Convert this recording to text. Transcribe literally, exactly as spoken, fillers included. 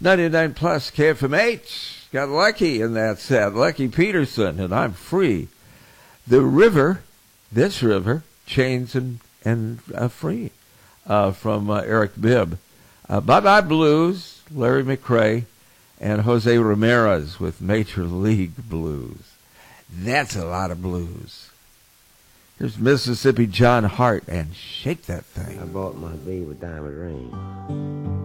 ninety-nine plus K F M H. Got Lucky in that set. Lucky Peterson, and I'm Free. The River, This River, Chains and, and uh, Free, uh, from uh, Eric Bibb. Uh, Bye Bye Blues, Larry McRae, and Jose Ramirez with Major League Blues. That's a lot of blues. Here's Mississippi John Hart and Shake That Thing. I bought my baby a diamond ring.